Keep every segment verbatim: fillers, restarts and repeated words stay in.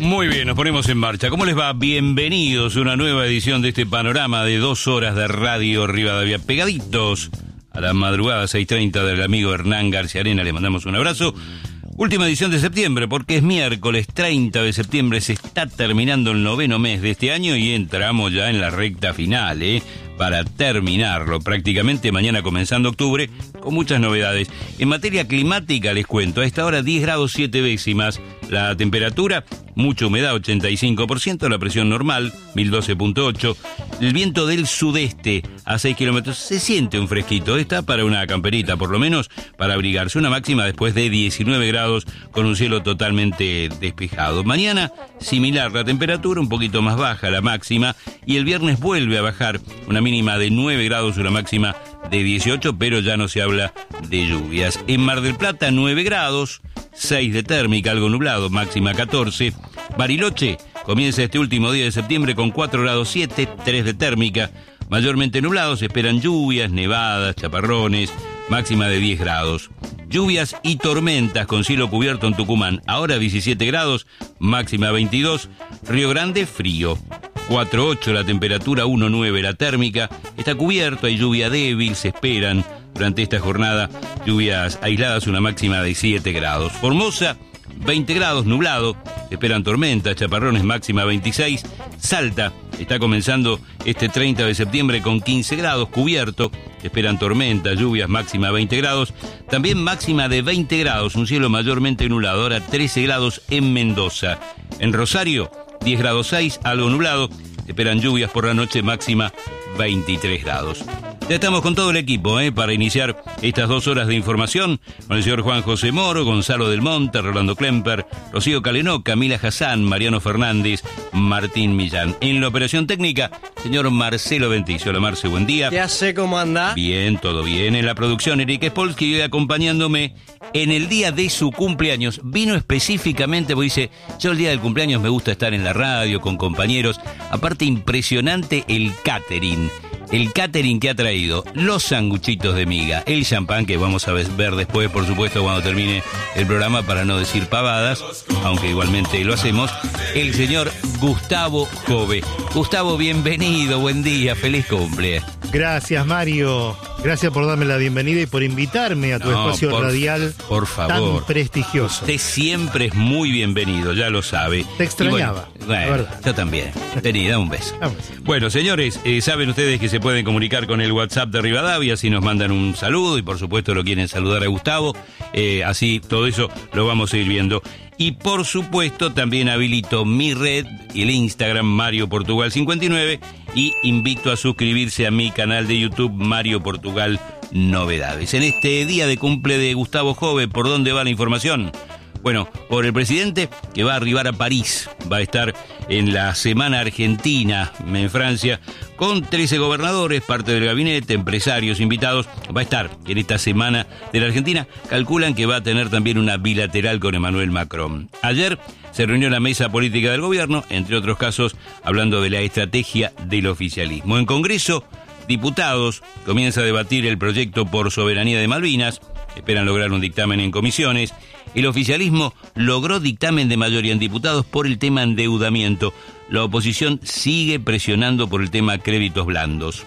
Muy bien, nos ponemos en marcha. ¿Cómo les va? Bienvenidos a una nueva edición de este panorama de dos horas de Radio Rivadavia. Pegaditos a la madrugada seis treinta del amigo Hernán García Arena. Le mandamos un abrazo. Última edición de septiembre, porque es miércoles treinta de septiembre. Se está terminando el noveno mes de este año y entramos ya en la recta final, ¿eh? Para terminarlo prácticamente, mañana comenzando octubre, con muchas novedades. En materia climática les cuento, a esta hora diez grados siete décimas, la temperatura, mucha humedad ochenta y cinco por ciento, la presión normal mil doce punto ocho, el viento del sudeste a seis kilómetros, se siente un fresquito, está para una camperita por lo menos, para abrigarse, una máxima después de diecinueve grados con un cielo totalmente despejado. Mañana similar la temperatura, un poquito más baja la máxima, y el viernes vuelve a bajar, una mínima de nueve grados, una máxima de dieciocho, pero ya no se habla de lluvias. En Mar del Plata nueve grados, seis de térmica, algo nublado, máxima catorce. Bariloche comienza este último día de septiembre con cuatro grados siete, tres de térmica, mayormente nublado, se esperan lluvias, nevadas, chaparrones, máxima de diez grados. Lluvias y tormentas con cielo cubierto en Tucumán, ahora diecisiete grados, máxima veintidós. Río Grande, frío, cuatro ocho la temperatura, uno nueve la térmica, está cubierto, hay lluvia débil, se esperan durante esta jornada lluvias aisladas, una máxima de siete grados. Formosa, veinte grados, nublado, se esperan tormentas, chaparrones, máxima veintiséis. Salta está comenzando este treinta de septiembre con quince grados, cubierto, se esperan tormentas, lluvias, máxima veinte grados. También máxima de veinte grados, un cielo mayormente nublado, ahora trece grados en Mendoza. En Rosario, diez grados seis, algo nublado, se esperan lluvias por la noche, máxima veintitrés grados. Ya estamos con todo el equipo, ¿eh? Para iniciar estas dos horas de información, con el señor Juan José Moro, Gonzalo del Monte, Rolando Klemper, Rocío Calenó, Camila Hassan, Mariano Fernández, Martín Millán. En la operación técnica, señor Marcelo Venticio. Hola, Marce, buen día. ¿Qué hace? ¿Cómo anda? Bien, todo bien. En la producción, Enrique Spolsky, acompañándome en el día de su cumpleaños. Vino específicamente, porque dice, yo el día del cumpleaños me gusta estar en la radio, con compañeros. Aparte, impresionante el catering. El catering que ha traído, los sanguchitos de miga, el champán que vamos a ver después, por supuesto, cuando termine el programa, para no decir pavadas, aunque igualmente lo hacemos, el señor Gustavo Jove. Gustavo, bienvenido, buen día, feliz cumple. Gracias, Mario. Gracias por darme la bienvenida y por invitarme a tu no, espacio por, radial por favor, tan prestigioso. Usted siempre es muy bienvenido, ya lo sabe. Te extrañaba. Y bueno, bueno yo también. Vení, da un beso. Vamos. Bueno, señores, eh, saben ustedes que se pueden comunicar con el WhatsApp de Rivadavia si nos mandan un saludo y por supuesto lo quieren saludar a Gustavo. Eh, así, todo eso lo vamos a ir viendo. Y por supuesto también habilito mi red y el Instagram Mario Portugal cincuenta y nueve y invito a suscribirse a mi canal de YouTube Mario Portugal Novedades. En este día de cumple de Gustavo Jove, ¿por dónde va la información? Bueno, por el presidente que va a arribar a París, va a estar en la Semana Argentina en Francia con trece gobernadores, parte del gabinete, empresarios invitados. Va a estar en esta Semana de la Argentina. Calculan que va a tener también una bilateral con Emmanuel Macron. Ayer se reunió la mesa política del gobierno, entre otros casos, hablando de la estrategia del oficialismo. En Congreso, diputados comienza a debatir el proyecto por soberanía de Malvinas. Esperan lograr un dictamen en comisiones. El oficialismo logró dictamen de mayoría en diputados por el tema endeudamiento. La oposición sigue presionando por el tema créditos blandos.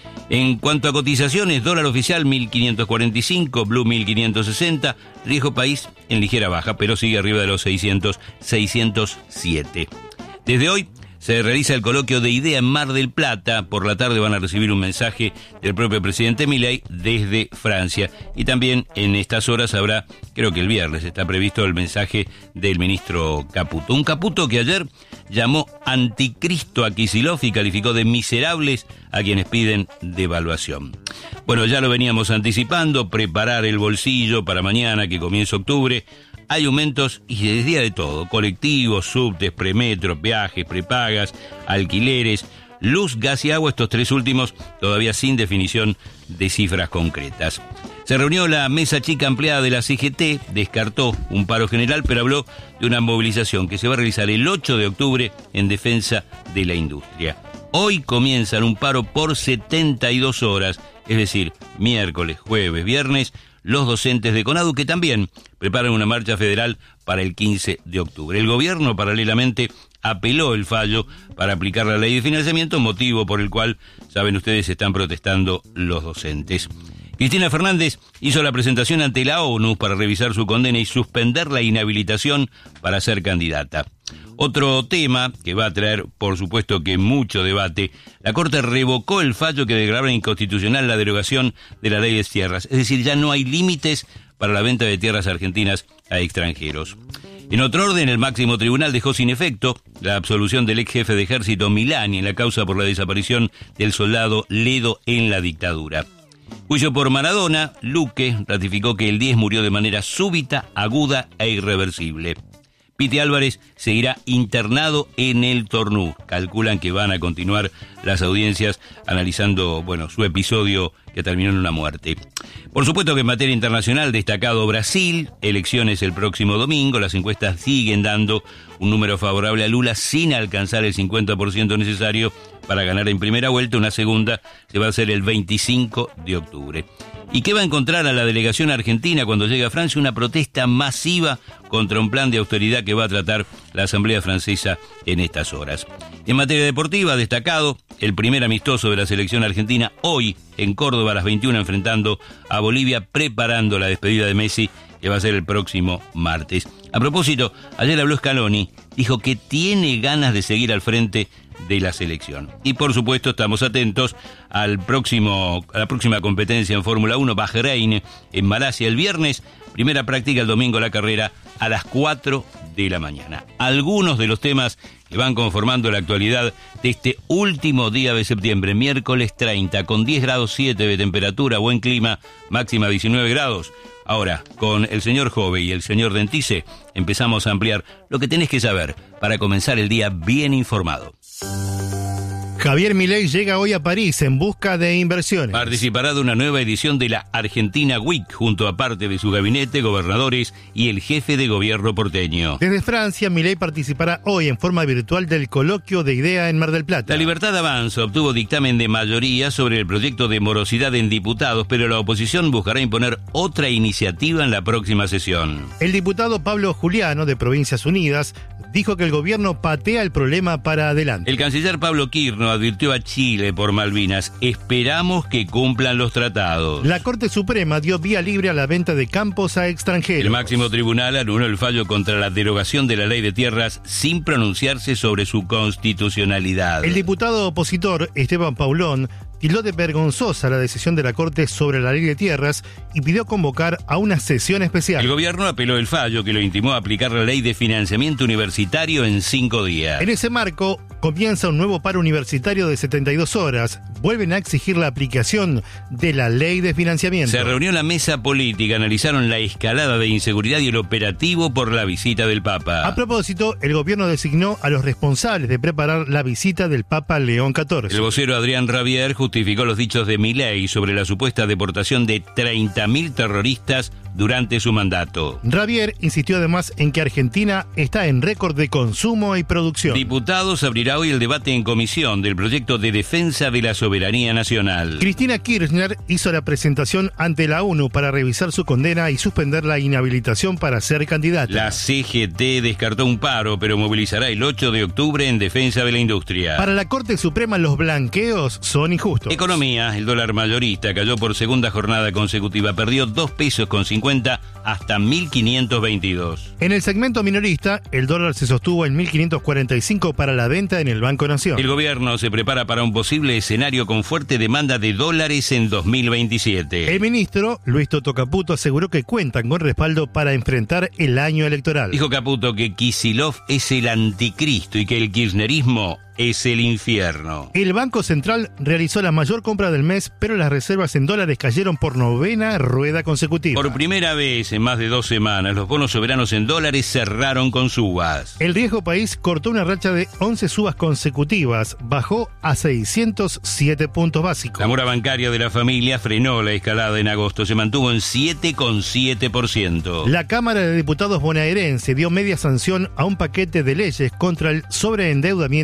En cuanto a cotizaciones, dólar oficial mil quinientos cuarenta y cinco, blue mil quinientos sesenta, riesgo país en ligera baja, pero sigue arriba de los seiscientos, seiscientos siete. Desde hoy se realiza el coloquio de IDEA en Mar del Plata. Por la tarde van a recibir un mensaje del propio presidente Milei desde Francia. Y también en estas horas habrá, creo que el viernes, está previsto el mensaje del ministro Caputo. Un Caputo que ayer llamó anticristo a Kicillof y calificó de miserables a quienes piden devaluación. Bueno, ya lo veníamos anticipando, preparar el bolsillo para mañana que comienza octubre. Hay aumentos y se desvía de todo, colectivos, subtes, premetro, peajes, prepagas, alquileres, luz, gas y agua, estos tres últimos todavía sin definición de cifras concretas. Se reunió la mesa chica ampliada de la C G T, descartó un paro general, pero habló de una movilización que se va a realizar el ocho de octubre en defensa de la industria. Hoy comienzan un paro por setenta y dos horas, es decir, miércoles, jueves, viernes. los docentes de CONADU, que también preparan una marcha federal para el quince de octubre. El gobierno, paralelamente, apeló el fallo para aplicar la ley de financiamiento, motivo por el cual, saben ustedes, están protestando los docentes. Cristina Fernández hizo la presentación ante la ONU para revisar su condena y suspender la inhabilitación para ser candidata. Otro tema que va a traer, por supuesto, que mucho debate: la Corte revocó el fallo que declaraba inconstitucional la derogación de la ley de tierras. Es decir, ya no hay límites para la venta de tierras argentinas a extranjeros. En otro orden, el máximo tribunal dejó sin efecto la absolución del ex jefe de ejército Milani en la causa por la desaparición del soldado Ledo en la dictadura. Juicio por Maradona, Luque ratificó que el diez murió de manera súbita, aguda e irreversible. Piti Álvarez seguirá internado en el Tornú. Calculan que van a continuar las audiencias analizando, bueno, su episodio que terminó en una muerte. Por supuesto que en materia internacional, destacado Brasil, elecciones el próximo domingo. Las encuestas siguen dando un número favorable a Lula sin alcanzar el cincuenta por ciento necesario para ganar en primera vuelta. Una segunda se va a hacer el veinticinco de octubre. ¿Y qué va a encontrar a la delegación argentina cuando llega a Francia? Una protesta masiva contra un plan de austeridad que va a tratar la Asamblea Francesa en estas horas. En materia deportiva, destacado el primer amistoso de la selección argentina hoy en Córdoba a las veintiuna, enfrentando a Bolivia, preparando la despedida de Messi, que va a ser el próximo martes. A propósito, ayer habló Scaloni, dijo que tiene ganas de seguir al frente de la selección. Y por supuesto estamos atentos al próximo, a la próxima competencia en Fórmula uno, Bahrein, en Malasia el viernes, primera práctica el domingo la carrera a las cuatro de la mañana. Algunos de los temas que van conformando la actualidad de este último día de septiembre, miércoles treinta, con diez grados siete de temperatura, buen clima, máxima diecinueve grados. Ahora, con el señor Jove y el señor Dentice, empezamos a ampliar lo que tenés que saber para comenzar el día bien informado. Javier Milei llega hoy a París en busca de inversiones. Participará de una nueva edición de la Argentina Week, junto a parte de su gabinete, gobernadores y el jefe de gobierno porteño. Desde Francia, Milei participará hoy en forma virtual del coloquio de idea en Mar del Plata. La Libertad Avanza obtuvo dictamen de mayoría sobre el proyecto de morosidad en diputados, pero la oposición buscará imponer otra iniciativa en la próxima sesión. El diputado Pablo Juliano, de Provincias Unidas, dijo que el gobierno patea el problema para adelante. El canciller Pablo Kirchner advirtió a Chile por Malvinas: esperamos que cumplan los tratados. La Corte Suprema dio vía libre a la venta de campos a extranjeros. El máximo tribunal anuló el fallo contra la derogación de la ley de tierras sin pronunciarse sobre su constitucionalidad. El diputado opositor Esteban Paulón tildó de vergonzosa la decisión de la Corte sobre la ley de tierras y pidió convocar a una sesión especial. El gobierno apeló el fallo que lo intimó a aplicar la ley de financiamiento universitario en cinco días. En ese marco, comienza un nuevo paro universitario de setenta y dos horas. Vuelven a exigir la aplicación de la ley de financiamiento. Se reunió la mesa política, analizaron la escalada de inseguridad y el operativo por la visita del Papa. A propósito, el gobierno designó a los responsables de preparar la visita del Papa León catorce. El vocero Adrián Rabier justificó los dichos de Milei sobre la supuesta deportación de treinta mil terroristas durante su mandato. Rabier insistió además en que Argentina está en récord de consumo y producción. Diputados abrirá hoy el debate en comisión del proyecto de defensa de la soberanía nacional. Cristina Kirchner hizo la presentación ante la ONU para revisar su condena y suspender la inhabilitación para ser candidata. La C G T descartó un paro, pero movilizará el ocho de octubre en defensa de la industria. Para la Corte Suprema, los blanqueos son injustos. Economía, el dólar mayorista cayó por segunda jornada consecutiva, perdió dos pesos con cincuenta hasta mil quinientos veintidós. En el segmento minorista, el dólar se sostuvo en mil quinientos cuarenta y cinco para la venta en el Banco Nación. El gobierno se prepara para un posible escenario con fuerte demanda de dólares en dos mil veintisiete. El ministro, Luis Toto Caputo, aseguró que cuentan con respaldo para enfrentar el año electoral. Dijo Caputo que Kicillof es el anticristo y que el kirchnerismo es el infierno. El Banco Central realizó la mayor compra del mes, pero las reservas en dólares cayeron por novena rueda consecutiva. Por primera vez en más de dos semanas, los bonos soberanos en dólares cerraron con subas. El riesgo país cortó una racha de once subas consecutivas, bajó a seiscientos siete puntos básicos. La mora bancaria de la familia frenó la escalada en agosto, se mantuvo en siete coma siete por ciento. La Cámara de Diputados bonaerense dio media sanción a un paquete de leyes contra el sobreendeudamiento de las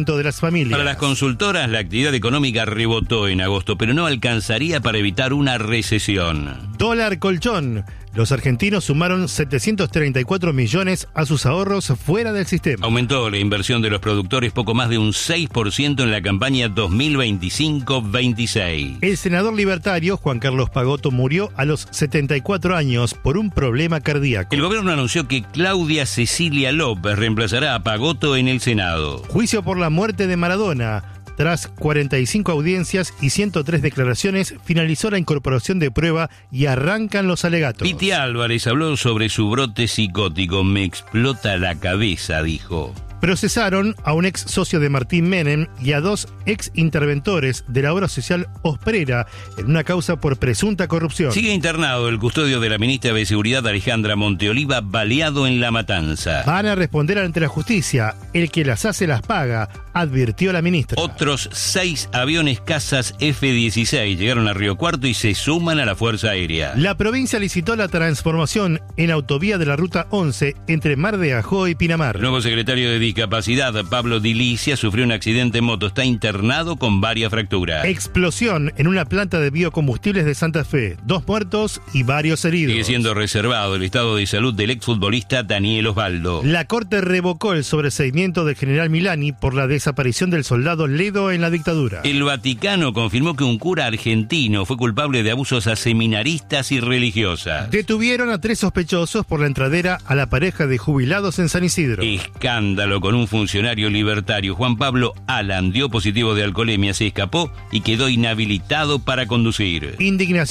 familias. Para las consultoras, la actividad económica rebotó en agosto, pero no alcanzaría para evitar una recesión. Dólar colchón. Los argentinos sumaron setecientos treinta y cuatro millones a sus ahorros fuera del sistema. Aumentó la inversión de los productores poco más de un seis por ciento en la campaña dos mil veinticinco veintiséis. El senador libertario Juan Carlos Pagotto murió a los setenta y cuatro años por un problema cardíaco. El gobierno anunció que Claudia Cecilia López reemplazará a Pagotto en el Senado. Juicio por la muerte de Maradona. Tras cuarenta y cinco audiencias y ciento tres declaraciones, finalizó la incorporación de prueba y arrancan los alegatos. Piti Álvarez habló sobre su brote psicótico. Me explota la cabeza, dijo. Procesaron a un ex socio de Martín Menem y a dos ex interventores de la obra social Osprera en una causa por presunta corrupción. Sigue internado el custodio de la ministra de Seguridad Alejandra Monteoliva, baleado en La Matanza. Van a responder ante la justicia. El que las hace las paga, advirtió la ministra. Otros seis aviones cazas F dieciséis llegaron a Río Cuarto y se suman a la Fuerza Aérea. La provincia licitó la transformación en autovía de la Ruta once entre Mar de Ajó y Pinamar. El nuevo secretario de Discapacidad, Pablo Dilicia, sufrió un accidente en moto. Está internado con varias fracturas. Explosión en una planta de biocombustibles de Santa Fe. Dos muertos y varios heridos. Sigue siendo reservado el estado de salud del exfutbolista Daniel Osvaldo. La Corte revocó el sobreseimiento del general Milani por la desaparición del soldado Ledo en la dictadura. El Vaticano confirmó que un cura argentino fue culpable de abusos a seminaristas y religiosas. Detuvieron a tres sospechosos por la entradera a la pareja de jubilados en San Isidro. Escándalo con un funcionario libertario. Juan Pablo Alan dio positivo de alcoholemia, se escapó y quedó inhabilitado para conducir. Indignación